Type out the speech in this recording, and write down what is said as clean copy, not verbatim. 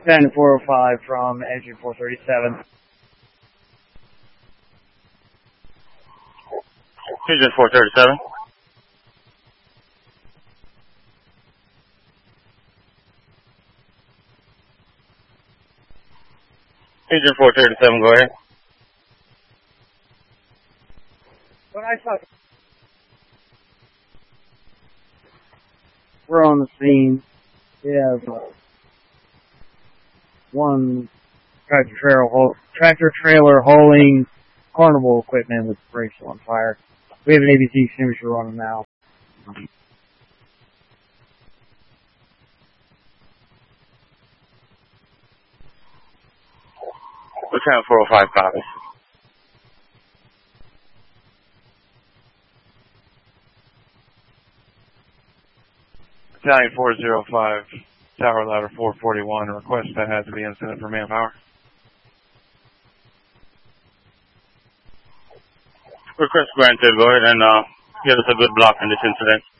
10-405 from engine 437. Engine 437. Engine 437, go ahead. When I saw, we're on the scene. We have one tractor trailer hauling carnival equipment with brakes on fire. We have an ABC extinguisher running now. Lieutenant 405 copies. Battalion 405, Tower Ladder 441, request that has to be incident for manpower. Request granted, go ahead and give us a good block on this incident.